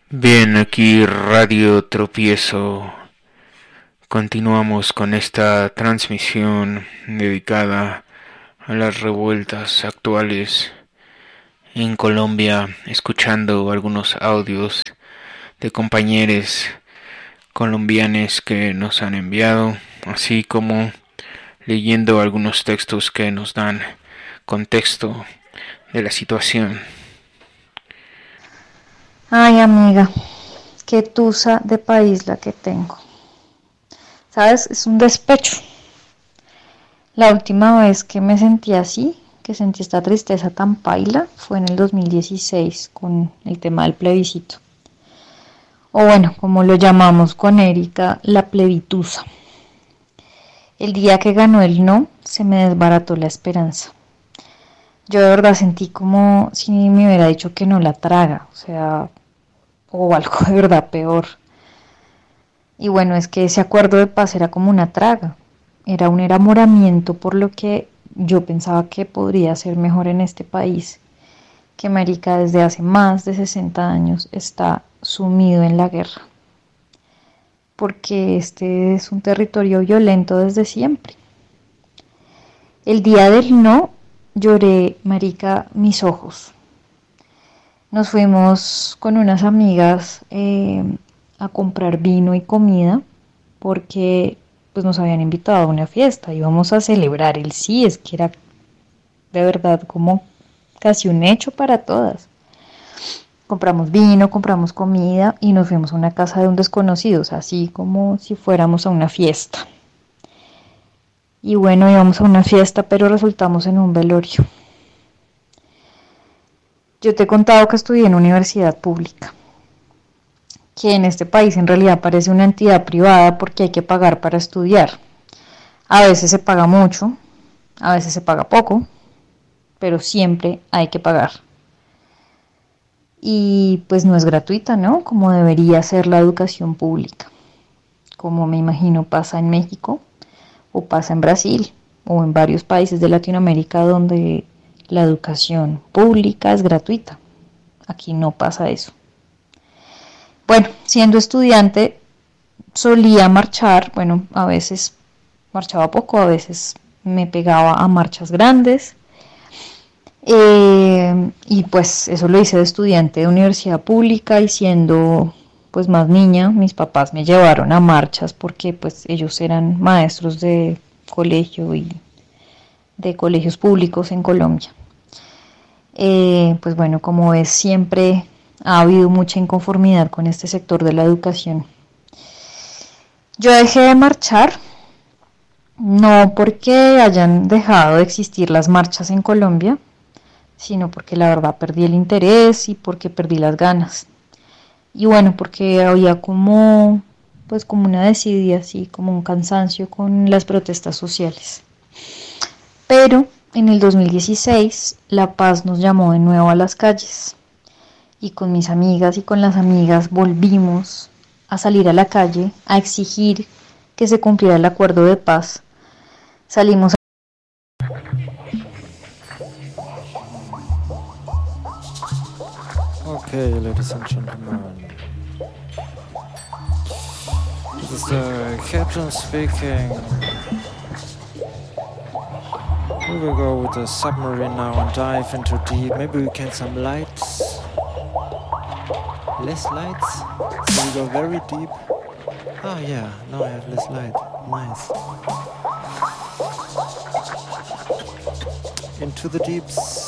Bien, aquí Radio Tropiezo. Continuamos con esta transmisión dedicada a las revueltas actuales en Colombia, escuchando algunos audios de compañeros colombianos que nos han enviado, así como leyendo algunos textos que nos dan contexto de la situación. Ay, amiga, qué tusa de país la que tengo. ¿Sabes? Es un despecho. La última vez que me sentí así, que sentí esta tristeza tan paila, fue en el 2016 con el tema del plebiscito. O bueno, como lo llamamos con Erika, la plebitusa. El día que ganó el no, se me desbarató la esperanza. Yo de verdad sentí como si me hubiera dicho que no la traga, o algo de verdad peor. Y bueno, es que ese acuerdo de paz era como una traga, era un enamoramiento por lo que yo pensaba que podría ser mejor en este país, que marica desde hace más de 60 años está sumido en la guerra, porque este es un territorio violento desde siempre. El día del no lloré, marica, mis ojos. Nos fuimos con unas amigas a comprar vino y comida porque pues nos habían invitado a una fiesta, íbamos a celebrar el sí, es que era de verdad como casi un hecho para todas. Compramos vino, compramos comida y nos fuimos a una casa de un desconocido, así como si fuéramos a una fiesta. Y bueno, íbamos a una fiesta, pero resultamos en un velorio. Yo te he contado que estudié en universidad pública, que en este país en realidad parece una entidad privada porque hay que pagar para estudiar. A veces se paga mucho, a veces se paga poco, pero siempre hay que pagar. Y pues no es gratuita, ¿no? Como debería ser la educación pública, como me imagino pasa en México o pasa en Brasil o en varios países de Latinoamérica donde la educación pública es gratuita. Aquí no pasa eso. Bueno, siendo estudiante solía marchar, bueno, a veces marchaba poco, a veces me pegaba a marchas grandes. Y pues eso lo hice de estudiante de universidad pública y siendo pues más niña, mis papás me llevaron a marchas porque pues ellos eran maestros de colegio y de colegios públicos en Colombia. Pues bueno, como ves, siempre ha habido mucha inconformidad con este sector de la educación. Yo dejé de marchar, no porque hayan dejado de existir las marchas en Colombia, sino porque la verdad perdí el interés y porque perdí las ganas. Y bueno, porque había como una desidia, así como un cansancio con las protestas sociales. Pero en el 2016 La Paz nos llamó de nuevo a las calles y con mis amigas y con las amigas volvimos a salir a la calle a exigir que se cumpliera el acuerdo de paz. Salimos. Okay, ladies and gentlemen, this is the captain speaking. We will go with the submarine now and dive into deep. Maybe we can some lights. Less lights? So we go very deep. Ah yeah, now I have less light. Nice. Into the deeps.